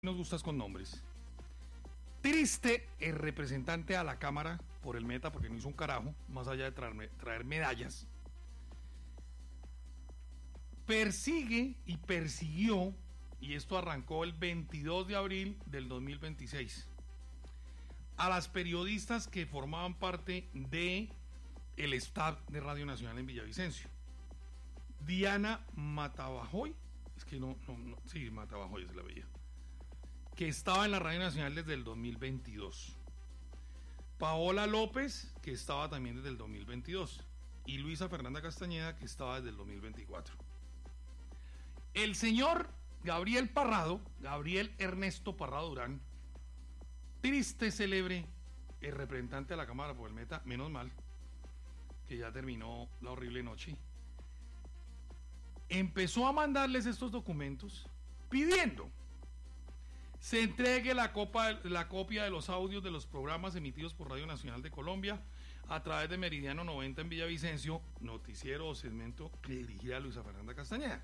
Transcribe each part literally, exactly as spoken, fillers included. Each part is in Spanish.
Nos gustas con nombres. Triste el representante a la Cámara por el Meta, porque no hizo un carajo, más allá de traer, traer medallas. Persigue y persiguió, y esto arrancó el veintidós de abril del dos mil veintiséis, a las periodistas que formaban parte de el staff de Radio Nacional en Villavicencio. Diana Matabajoy, es que no, no, no sí, Matabajoy es la bella, que estaba en la Radio Nacional desde el dos mil veintidós. Paola López, que estaba también desde el dos mil veintidós. Y Luisa Fernanda Castañeda, que estaba desde el dos mil veinticuatro. El señor Gabriel Parrado, Gabriel Ernesto Parrado Durán, triste, célebre, el representante de la Cámara por el Meta, menos mal, que ya terminó la horrible noche, empezó a mandarles estos documentos pidiendo se entregue la, copa, la copia de los audios de los programas emitidos por Radio Nacional de Colombia a través de Meridiano noventa en Villavicencio, noticiero o segmento que dirigía Luisa Fernanda Castañeda.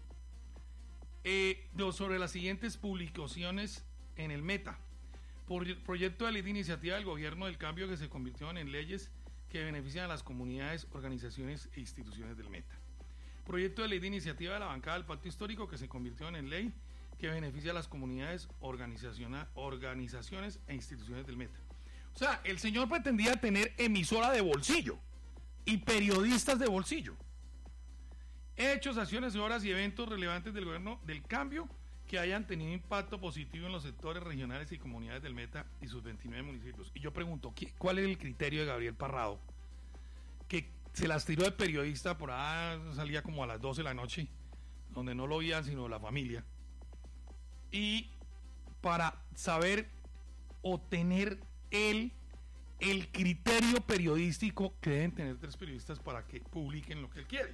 Eh, sobre las siguientes publicaciones en el Meta. Por proyecto de ley de iniciativa del gobierno del cambio que se convirtieron en leyes que benefician a las comunidades, organizaciones e instituciones del Meta. Proyecto de ley de iniciativa de la bancada del Pacto Histórico que se convirtió en ley que beneficia a las comunidades, organizaciones e instituciones del Meta. O sea, el señor pretendía tener emisora de bolsillo y periodistas de bolsillo. Hechos, acciones, horas y eventos relevantes del gobierno del cambio que hayan tenido impacto positivo en los sectores regionales y comunidades del Meta y sus veintinueve municipios. Y yo pregunto, ¿cuál es el criterio de Gabriel Parrado? Que se las tiró de periodista, por ahí salía como a las doce de la noche, donde no lo veían sino la familia. Y para saber o tener el, el criterio periodístico que deben tener tres periodistas para que publiquen lo que él quiere.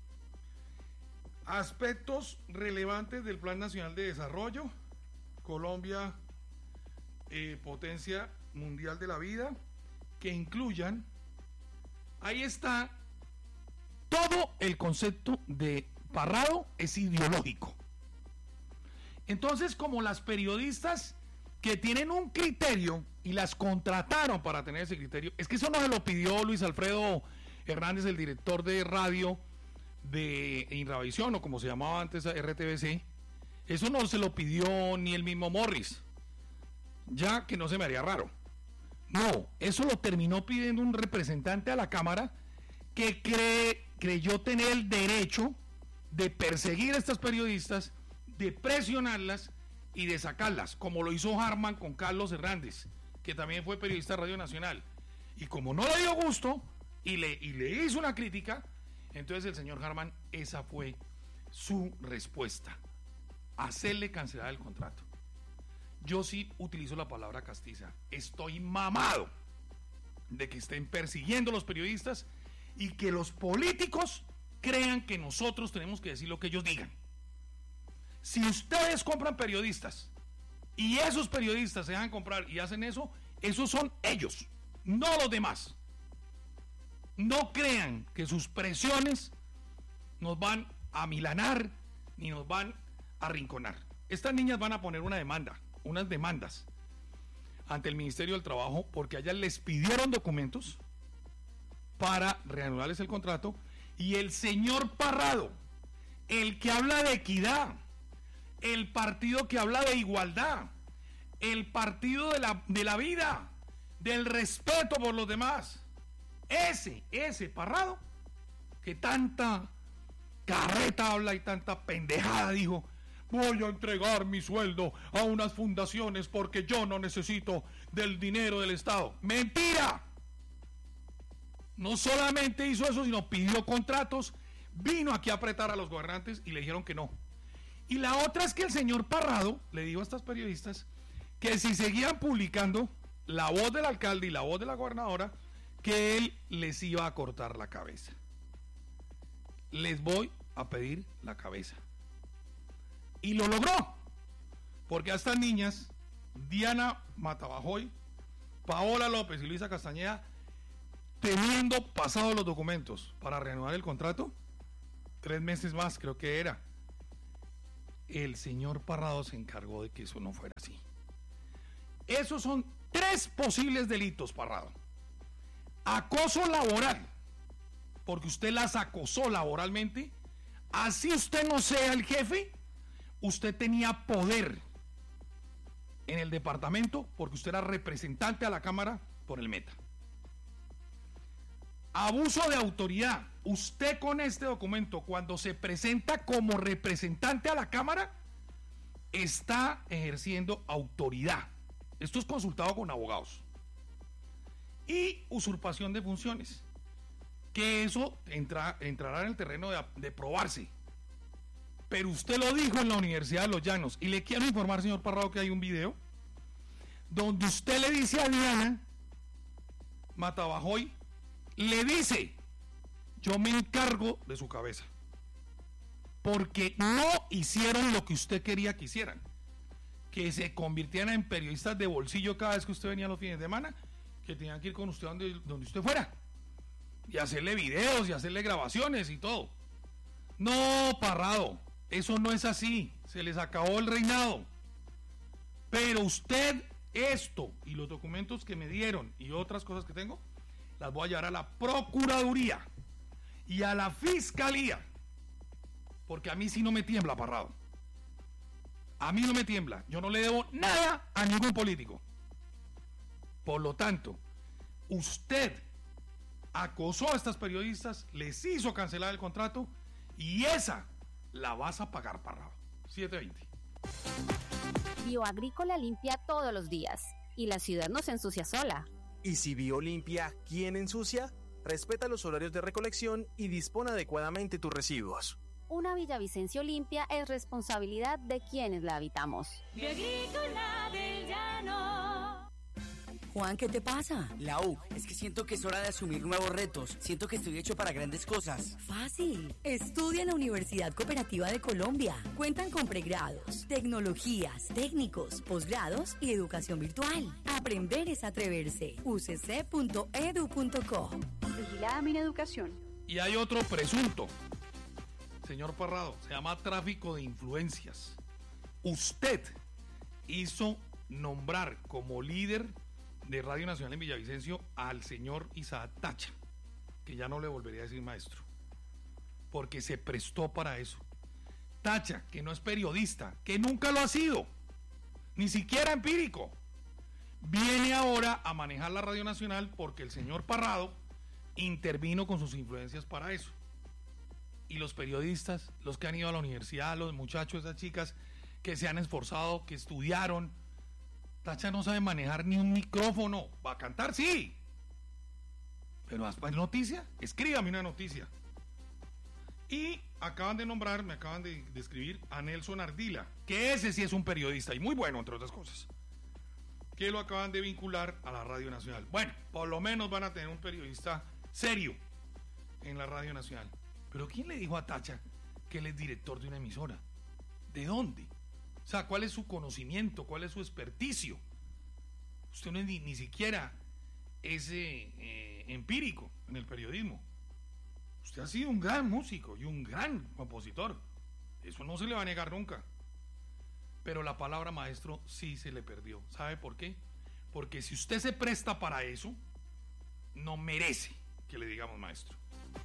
Aspectos relevantes del Plan Nacional de Desarrollo, Colombia, eh, potencia mundial de la vida, que incluyan, ahí está, todo el concepto de Parrado es ideológico. Entonces, como las periodistas que tienen un criterio y las contrataron para tener ese criterio, es que eso no se lo pidió Luis Alfredo Hernández, el director de radio de Inravisión, o como se llamaba antes R T V C, eso no se lo pidió ni el mismo Morris, ya que no se me haría raro. No, eso lo terminó pidiendo un representante a la Cámara que cree, creyó tener el derecho de perseguir a estas periodistas, de presionarlas y de sacarlas, como lo hizo Harman con Carlos Hernández, que también fue periodista de Radio Nacional. Y como no le dio gusto y le, y le hizo una crítica, entonces el señor Harman, esa fue su respuesta: hacerle cancelar el contrato. Yo sí utilizo la palabra castiza. Estoy mamado de que estén persiguiendo a los periodistas y que los políticos crean que nosotros tenemos que decir lo que ellos digan. Si ustedes compran periodistas y esos periodistas se dejan comprar y hacen eso, esos son ellos, no los demás. No crean que sus presiones nos van a milanar ni nos van a arrinconar. Estas niñas van a poner una demanda, unas demandas ante el Ministerio del Trabajo porque allá les pidieron documentos para reanudarles el contrato, y el señor Parrado, el que habla de equidad, el partido que habla de igualdad, el partido de la, de la vida, del respeto por los demás, ese, ese Parrado, que tanta carreta habla y tanta pendejada dijo: voy a entregar mi sueldo a unas fundaciones porque yo no necesito del dinero del Estado. ¡Mentira! No solamente hizo eso, sino pidió contratos, vino aquí a apretar a los gobernantes y le dijeron que no. Y la otra es que el señor Parrado le dijo a estas periodistas que si seguían publicando la voz del alcalde y la voz de la gobernadora, que él les iba a cortar la cabeza. Les voy a pedir la cabeza. Y lo logró, porque a estas niñas, Diana Matabajoy, Paola López y Luisa Castañeda, teniendo pasados los documentos para reanudar el contrato, tres meses más creo que era, el señor Parrado se encargó de que eso no fuera así. Esos son tres posibles delitos, Parrado. Acoso laboral, porque usted las acosó laboralmente. Así usted no sea el jefe, usted tenía poder en el departamento porque usted era representante a la Cámara por el Meta. Abuso de autoridad. Usted con este documento, cuando se presenta como representante a la Cámara, está ejerciendo autoridad. Esto es consultado con abogados. Y usurpación de funciones, que eso entra, entrará en el terreno de, de probarse. Pero usted lo dijo en la Universidad de Los Llanos. Y le quiero informar, señor Parrado, que hay un video donde usted le dice a Diana Matabajoy, le dice: yo me encargo de su cabeza, porque no hicieron lo que usted quería que hicieran, que se convirtieran en periodistas de bolsillo cada vez que usted venía los fines de semana, que tenían que ir con usted donde, donde usted fuera y hacerle videos y hacerle grabaciones y todo. No, Parrado, eso no es así. Se les acabó el reinado. Pero usted, esto y los documentos que me dieron y otras cosas que tengo, las voy a llevar a la Procuraduría y a la Fiscalía, porque a mí sí no me tiembla, Parrado. A mí no me tiembla. Yo no le debo nada a ningún político. Por lo tanto, usted acosó a estas periodistas, les hizo cancelar el contrato, y esa la vas a pagar, Parrado. siete veinte. Bioagrícola limpia todos los días y la ciudad no se ensucia sola. Y si Bio limpia, ¿quién ensucia? Respeta los horarios de recolección y dispone adecuadamente tus residuos. Una Villavicencio limpia es responsabilidad de quienes la habitamos. Bioagrícola del Llano. Juan, ¿qué te pasa? Lau, es que siento que es hora de asumir nuevos retos. Siento que estoy hecho para grandes cosas. Fácil. Estudia en la Universidad Cooperativa de Colombia. Cuentan con pregrados, tecnologías, técnicos, posgrados y educación virtual. Aprender es atreverse. u c c punto e d u punto co. Vigilada Mineducación. Y hay otro presunto, señor Parrado, se llama tráfico de influencias. Usted hizo nombrar como líder de Radio Nacional en Villavicencio al señor Isaac Tacha, que ya no le volvería a decir maestro, porque se prestó para eso. Tacha, que no es periodista, que nunca lo ha sido, ni siquiera empírico, viene ahora a manejar la Radio Nacional porque el señor Parrado intervino con sus influencias para eso. Y los periodistas, los que han ido a la universidad, los muchachos, esas chicas que se han esforzado, que estudiaron, Tacha no sabe manejar ni un micrófono. Va a cantar, sí, pero haz noticia, escríbame una noticia. Y acaban de nombrar, me acaban de, de escribir a Nelson Ardila, que ese sí es un periodista y muy bueno, entre otras cosas, que lo acaban de vincular a la Radio Nacional. Bueno, por lo menos van a tener un periodista serio en la Radio Nacional. Pero ¿quién le dijo a Tacha que él es director de una emisora? ¿De dónde? O sea, ¿cuál es su conocimiento? ¿Cuál es su experticio? Usted no es ni, ni siquiera es eh, eh, empírico en el periodismo. Usted ha sido un gran músico y un gran compositor. Eso no se le va a negar nunca. Pero la palabra maestro sí se le perdió. ¿Sabe por qué? Porque si usted se presta para eso, no merece que le digamos maestro.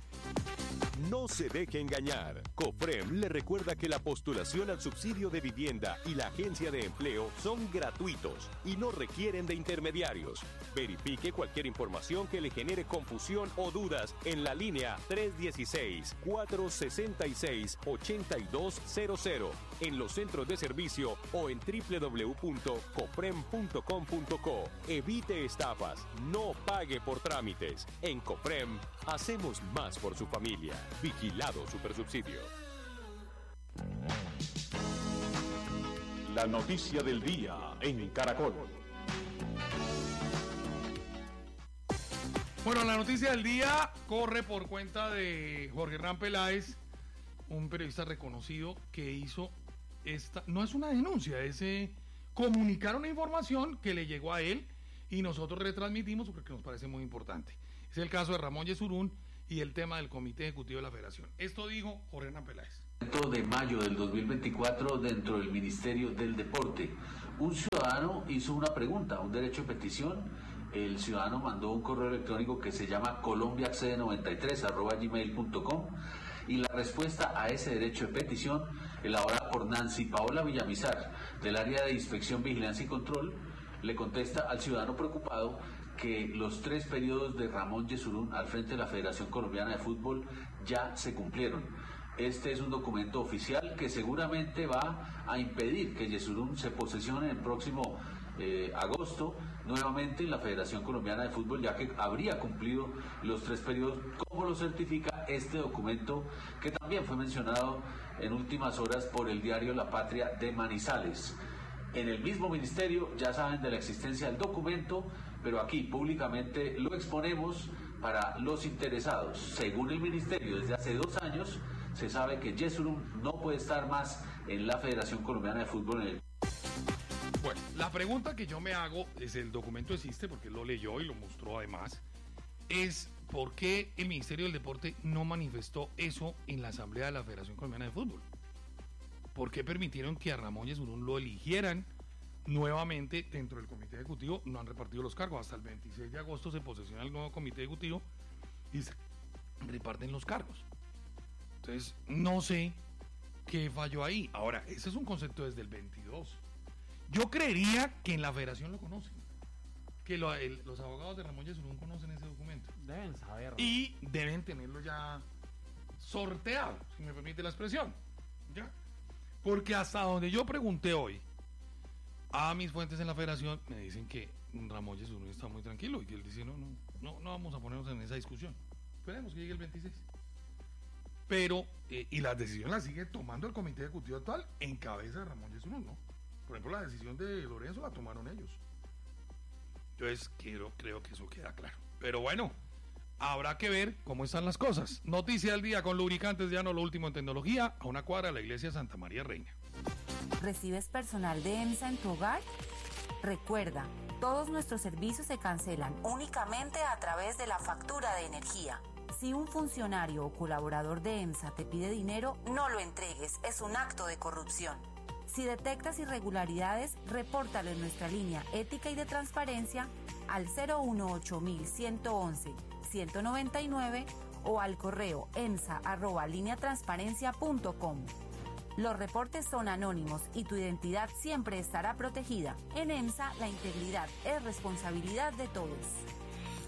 No se deje engañar. COFREM le recuerda que la postulación al subsidio de vivienda y la agencia de empleo son gratuitos y no requieren de intermediarios. Verifique cualquier información que le genere confusión o dudas en la línea tres uno seis, cuatro seis seis, ocho dos cero cero, en los centros de servicio o en doble u doble u doble u punto cofrem punto com punto co. Evite estafas, no pague por trámites. En COFREM hacemos más por su familia. Vigilado Supersubsidio. La noticia del día en Caracol. Bueno, la noticia del día corre por cuenta de Jorge Hernán Peláez, un periodista reconocido que hizo esta, no es una denuncia, es eh, comunicar una información que le llegó a él y nosotros retransmitimos porque nos parece muy importante. Es el caso de Ramón Yesurún y el tema del Comité Ejecutivo de la Federación. Esto dijo Jorge Hernán Peláez. De mayo del dos mil veinticuatro dentro del Ministerio del Deporte. Un ciudadano hizo una pregunta, un derecho de petición. El ciudadano mandó un correo electrónico que se llama colombiaccede noventa y tres arroba gmail punto com y la respuesta a ese derecho de petición, elaborada por Nancy Paola Villamizar del área de Inspección, Vigilancia y Control, le contesta al ciudadano preocupado que los tres periodos de Ramón Yesurún al frente de la Federación Colombiana de Fútbol ya se cumplieron. Este es un documento oficial que seguramente va a impedir que Yesurún se posesione en el próximo eh, agosto nuevamente en la Federación Colombiana de Fútbol, ya que habría cumplido los tres periodos, como lo certifica este documento que también fue mencionado en últimas horas por el diario La Patria de Manizales. En el mismo ministerio ya saben de la existencia del documento, pero aquí públicamente lo exponemos para los interesados. Según el ministerio, desde hace dos años se sabe que Yesurún no puede estar más en la Federación Colombiana de Fútbol. En el... Bueno, la pregunta que yo me hago, es el documento existe porque lo leyó y lo mostró además, es ¿por qué el Ministerio del Deporte no manifestó eso en la Asamblea de la Federación Colombiana de Fútbol? ¿Por qué permitieron que a Ramón Yesurún lo eligieran nuevamente dentro del comité ejecutivo? No han repartido los cargos. Hasta el veintiséis de agosto se posesiona el nuevo comité ejecutivo y se reparten los cargos. Entonces, no sé qué falló ahí. Ahora, ese es un concepto desde el veintidós. Yo creería que en la federación lo conocen. Que lo, el, los abogados de Ramón Yesurún conocen ese documento. Deben saberlo. Y deben tenerlo ya sorteado, si me permite la expresión. ¿Ya? Porque hasta donde yo pregunté hoy a mis fuentes en la federación, me dicen que Ramón Yesurún está muy tranquilo y que él dice, no, no, no, no vamos a ponernos en esa discusión. Esperemos que llegue el veintiséis. Pero, eh, y las decisiones las sigue tomando el comité ejecutivo actual en cabeza de Ramón Yesurún, ¿no? Por ejemplo, la decisión de Lorenzo la tomaron ellos. Entonces, quiero, creo que eso queda claro. Pero bueno, habrá que ver cómo están las cosas. Noticia del día con lubricantes Llano, lo último en tecnología, a una cuadra de la iglesia Santa María Reina. ¿Recibes personal de EMSA en tu hogar? Recuerda, todos nuestros servicios se cancelan únicamente a través de la factura de energía. Si un funcionario o colaborador de EMSA te pide dinero, no lo entregues, es un acto de corrupción. Si detectas irregularidades, repórtalo en nuestra línea ética y de transparencia al cero uno ocho uno uno uno uno uno nueve nueve o al correo emsa arroba línea transparencia punto com. Los reportes son anónimos y tu identidad siempre estará protegida. En EMSA, la integridad es responsabilidad de todos.